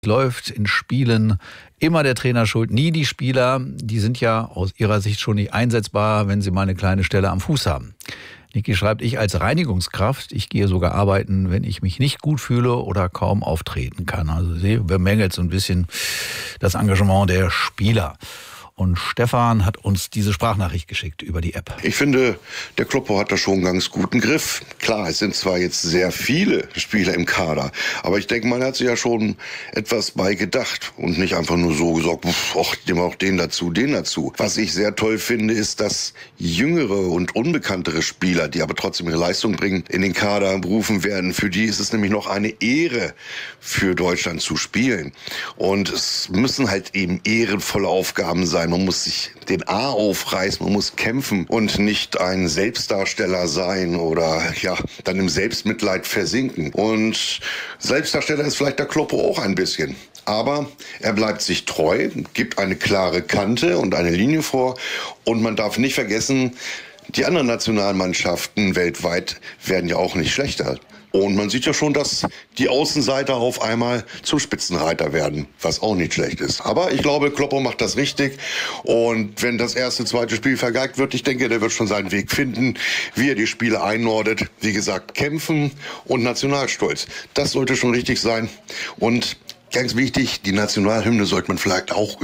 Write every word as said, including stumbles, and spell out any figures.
Läuft in Spielen immer der Trainer schuld, nie die Spieler. Die sind ja aus ihrer Sicht schon nicht einsetzbar, wenn sie mal eine kleine Stelle am Fuß haben. Niki schreibt, ich als Reinigungskraft, ich gehe sogar arbeiten, wenn ich mich nicht gut fühle oder kaum auftreten kann. Also sie bemängelt so ein bisschen das Engagement der Spieler. Und Stefan hat uns diese Sprachnachricht geschickt über die App. Ich finde, der Kloppo hat da schon einen ganz guten Griff. Klar, es sind zwar jetzt sehr viele Spieler im Kader, aber ich denke, man hat sich ja schon etwas bei gedacht und nicht einfach nur so gesagt, ach, nehmen wir auch den dazu, den dazu. Was ich sehr toll finde, ist, dass jüngere und unbekanntere Spieler, die aber trotzdem ihre Leistung bringen, in den Kader berufen werden. Für die ist es nämlich noch eine Ehre, für Deutschland zu spielen. Und es müssen halt eben ehrenvolle Aufgaben sein. Man muss sich den A aufreißen, man muss kämpfen und nicht ein Selbstdarsteller sein oder ja, dann im Selbstmitleid versinken. Und Selbstdarsteller ist vielleicht der Kloppo auch ein bisschen. Aber er bleibt sich treu, gibt eine klare Kante und eine Linie vor. Und man darf nicht vergessen, die anderen Nationalmannschaften weltweit werden ja auch nicht schlechter. Und man sieht ja schon, dass die Außenseiter auf einmal zum Spitzenreiter werden, was auch nicht schlecht ist. Aber ich glaube, Kloppo macht das richtig. Und wenn das erste, zweite Spiel vergeigt wird, ich denke, der wird schon seinen Weg finden, wie er die Spiele einordnet. Wie gesagt, kämpfen und Nationalstolz. Das sollte schon richtig sein. Und ganz wichtig, die Nationalhymne sollte man vielleicht auch